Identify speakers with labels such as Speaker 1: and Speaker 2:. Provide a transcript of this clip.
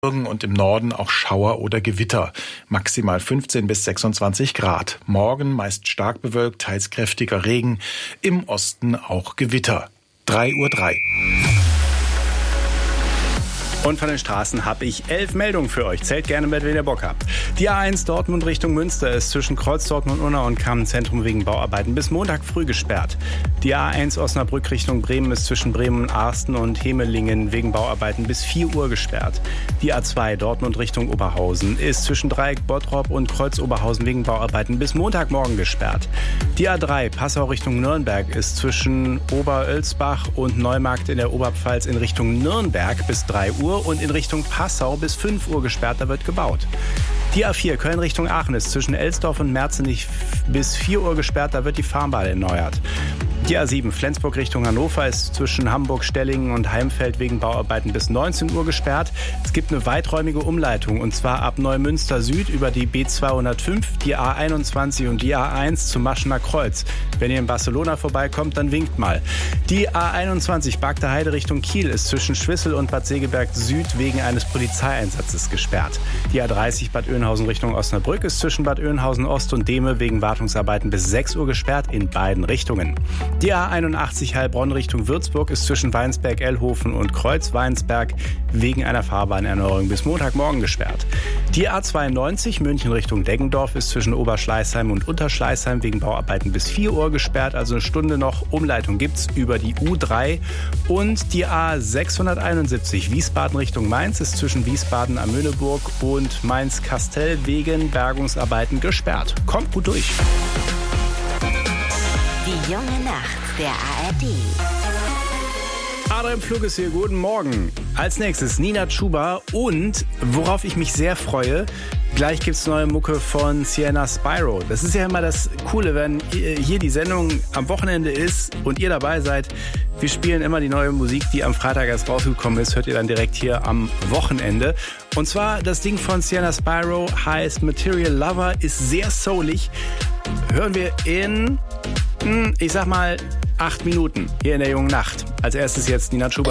Speaker 1: Und im Norden auch Schauer oder Gewitter. Maximal 15 bis 26 Grad. Morgen meist stark bewölkt, teils kräftiger Regen. Im Osten auch Gewitter. 3:03 Uhr.
Speaker 2: Und von den Straßen habe ich 11 Meldungen für euch. Zählt gerne mit, wenn ihr Bock habt. Die A1 Dortmund Richtung Münster ist zwischen Kreuz Dortmund-Unna und Kammenzentrum wegen Bauarbeiten bis Montag früh gesperrt. Die A1 Osnabrück Richtung Bremen ist zwischen Bremen und Arsten und Hemelingen wegen Bauarbeiten bis 4 Uhr gesperrt. Die A2 Dortmund Richtung Oberhausen ist zwischen Dreieck Bottrop und Kreuz Oberhausen wegen Bauarbeiten bis Montagmorgen gesperrt. Die A3 Passau Richtung Nürnberg ist zwischen Oberölsbach und Neumarkt in der Oberpfalz in Richtung Nürnberg bis 3 Uhr und in Richtung Passau bis 5 Uhr gesperrt, da wird gebaut. Die A4 Köln Richtung Aachen ist zwischen Elsdorf und Merzenich bis 4 Uhr gesperrt, da wird die Fahrbahn erneuert. Die A7 Flensburg Richtung Hannover ist zwischen Hamburg, Stellingen und Heimfeld wegen Bauarbeiten bis 19 Uhr gesperrt. Es gibt eine weiträumige Umleitung und zwar ab Neumünster Süd über die B205, die A21 und die A1 zum Maschener Kreuz. Wenn ihr in Barcelona vorbeikommt, dann winkt mal. Die A21 Bagda Heide Richtung Kiel ist zwischen Schwissel und Bad Segeberg Süd wegen eines Polizeieinsatzes gesperrt. Die A30 Bad Oeynhausen Richtung Osnabrück ist zwischen Bad Oeynhausen Ost und Dehme wegen Wartungsarbeiten bis 6 Uhr gesperrt in beiden Richtungen. Die A81 Heilbronn Richtung Würzburg ist zwischen Weinsberg-Ellhofen und Kreuz-Weinsberg wegen einer Fahrbahnerneuerung bis Montagmorgen gesperrt. Die A92 München Richtung Deggendorf ist zwischen Oberschleißheim und Unterschleißheim wegen Bauarbeiten bis 4 Uhr gesperrt, also eine Stunde noch. Umleitung gibt's über die U3. Und die A671 Wiesbaden Richtung Mainz ist zwischen Wiesbaden am Möhneburg und Mainz-Kastell wegen Bergungsarbeiten gesperrt. Kommt gut durch.
Speaker 3: Die junge Nacht der ARD.
Speaker 2: Adrian Flug ist hier, guten Morgen. Als nächstes Nina Chuba und, worauf ich mich sehr freue, gleich gibt's neue Mucke von Sienna Spyro. Das ist ja immer das Coole, wenn hier die Sendung am Wochenende ist und ihr dabei seid. Wir spielen immer die neue Musik, die am Freitag erst rausgekommen ist, hört ihr dann direkt hier am Wochenende. Und zwar das Ding von Sienna Spyro heißt Material Lover, ist sehr soulig. Hören wir in, ich sag mal, 8 Minuten hier in der jungen Nacht. Als erstes jetzt Nina Chuba.